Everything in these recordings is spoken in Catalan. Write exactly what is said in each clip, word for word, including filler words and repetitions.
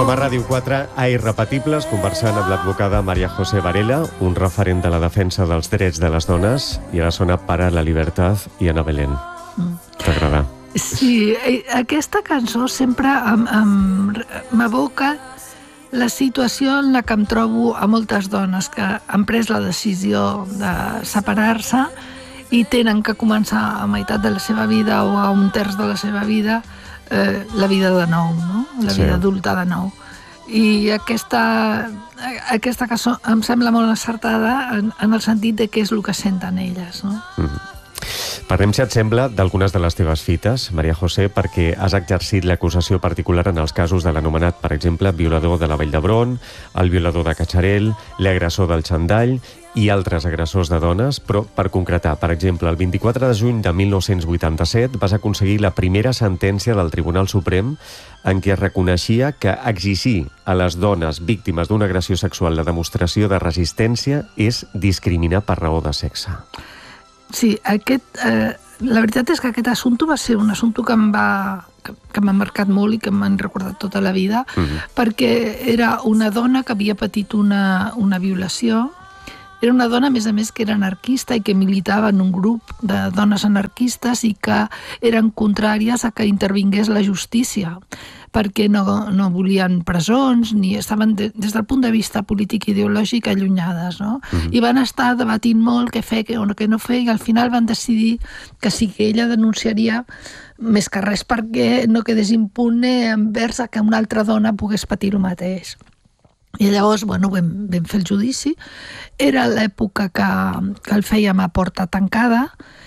Som a Ràdio quatre, a Irrepetibles, conversant amb l'advocada María José Varela, un referent de la defensa dels drets de les dones, i ara sona Para la Libertad i Ana Belén. Mm. T'agrada? Sí, aquesta cançó sempre m'evoca la situació en la que em trobo a moltes dones que han pres la decisió de separar-se i tenen que començar a meitat de la seva vida o a un terç de la seva vida eh, la vida de nou, no? La vida sí. adulta de nou. I aquesta, aquesta cançó em sembla molt encertada en, en el sentit de què és el que senten elles, no? Mm-hmm. Parlem, si et sembla, d'algunes de les teves fites, María José, perquè has exercit l'acusació particular en els casos de l'anomenat, per exemple, violador de la Vall d'Hebron, el violador de Catxarel, l'agressor del Xandall i altres agressors de dones, però per concretar, per exemple, el vint-i-quatre de juny de mil nou-cents vuitanta-set vas aconseguir la primera sentència del Tribunal Suprem en què es reconeixia que exigir a les dones víctimes d'una agressió sexual la demostració de resistència és discriminar per raó de sexe. Sí, aquest, eh, la veritat és que aquest assumpte va ser un assumpte que em va que, que m'ha marcat molt i que m'han recordat tota la vida, uh-huh. perquè era una dona que havia patit una, una violació. Era una dona, a més a més, que era anarquista i que militava en un grup de dones anarquistes i que eren contràries a que intervingués la justícia, perquè no, no volien presons, ni estaven de, des del punt de vista polític i ideològic allunyades, no? Uh-huh. I van estar debatint molt què fer, què o què no fer, i al final van decidir que sí que ella denunciaria més que res perquè no quedés impune envers que una altra dona pogués patir el mateix. I llavors, bueno, vam, vam fer el judici. Era l'època que, que el fèiem a porta tancada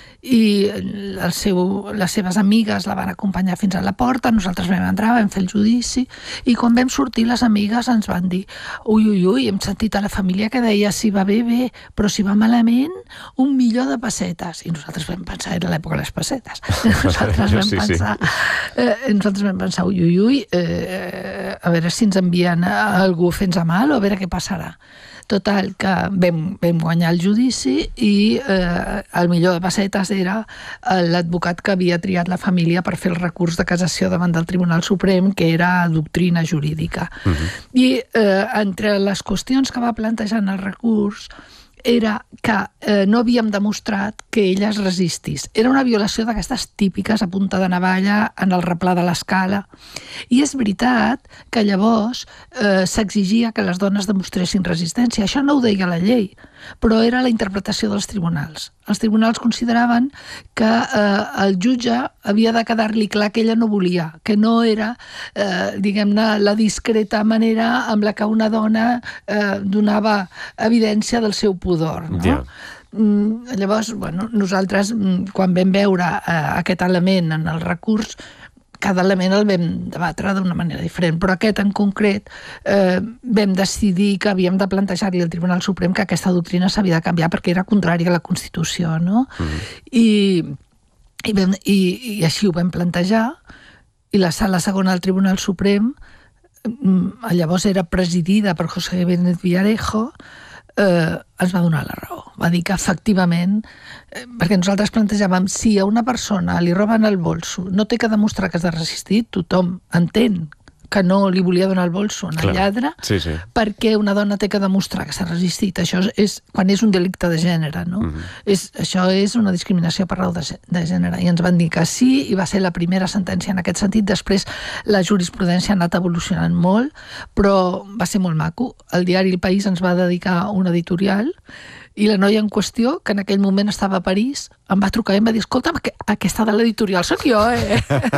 i el seu, les seves amigues la van acompanyar fins a la porta, nosaltres vam entrar, vam fer el judici, i quan vam sortir les amigues ens van dir ui, ui, ui, hem sentit a la família que deia si va bé, bé, però si va malament, un milió de pessetes. I nosaltres vam pensar, era l'època de les pessetes, nosaltres vam sí, pensar sí. Eh, nosaltres vam pensar, ui, ui, ui, eh, a veure si ens envien algú fent-nos a mal o a veure què passarà. Total, que vam, vam guanyar el judici i eh, el milió de pessetes era l'advocat que havia triat la família per fer el recurs de cassació davant del Tribunal Suprem, que era doctrina jurídica. Uh-huh. I eh, entre les qüestions que va plantejar en el recurs era que eh, no havíem demostrat que ella es resistís. Era una violació d'aquestes típiques a punta de navalla en el replà de l'escala. I és veritat que llavors eh, s'exigia que les dones demostressin resistència. Això no ho deia la llei, però era la interpretació dels tribunals. Els tribunals consideraven que eh, el jutge havia de quedar-li clar que ella no volia, que no era, eh, diguem-ne, la discreta manera amb la que una dona eh, donava evidència del seu pudor, no? Yeah. Mm, llavors, bueno, nosaltres, quan vam veure eh, aquest element en el recurs, cada element el vam debatre d'una manera diferent, però aquest en concret eh, vam decidir que havíem de plantejar-li al Tribunal Suprem que aquesta doctrina s'havia de canviar perquè era contrària a la Constitució, no? Mm-hmm. I, i, vam, i, I així ho vam plantejar, i la sala segona del Tribunal Suprem llavors era presidida per José Benet Villarejo, eh, ens va donar la raó. Va dir que efectivament, eh, perquè nosaltres plantejàvem, si a una persona li roben el bolso, no té que demostrar que s'ha resistit, tothom entén que no li volia donar el bolso al lladre, sí, sí. perquè una dona té que demostrar que s'ha resistit. Això és quan és un delicte de gènere, no? Mm-hmm. és, això és una discriminació per raó de, de gènere. I ens van dir que sí, i va ser la primera sentència en aquest sentit. Després la jurisprudència ha anat evolucionant molt, però va ser molt maco. El diari El País ens va dedicar un editorial i la noia en qüestió, que en aquell moment estava a París, em va trucar i em va dir, escolta'm, aquesta de l'editorial sóc jo, eh?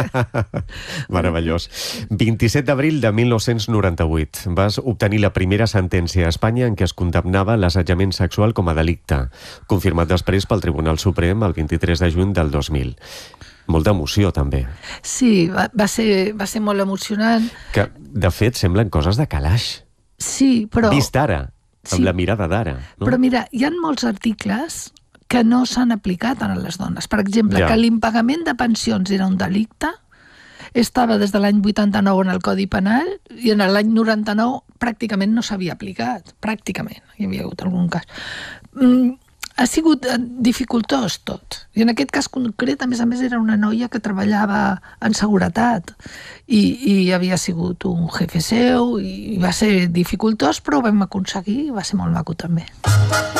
Meravellós. vint-i-set d'abril de mil nou-cents noranta-vuit vas obtenir la primera sentència a Espanya en què es condemnava l'assetjament sexual com a delicte, confirmat després pel Tribunal Suprem el vint-i-tres de juny del dos mil. Molta emoció, també. Sí, va, va, ser, va ser molt emocionant. Que, de fet, semblen coses de calaix. Sí, però... Vist ara. Amb sí, la mirada d'ara. No? Però mira, hi ha molts articles que no s'han aplicat a les dones. Per exemple, ja. que l'impagament de pensions era un delicte, estava des de l'any vuitanta-nou en el Codi Penal i en l'any noranta-nou pràcticament no s'havia aplicat. Pràcticament. Hi havia hagut algun cas. Mm, ha sigut dificultós tot. I en aquest cas concret, a més a més, era una noia que treballava en seguretat i, i havia sigut un jefe seu i va ser dificultós, però ho vam aconseguir i va ser molt maco també.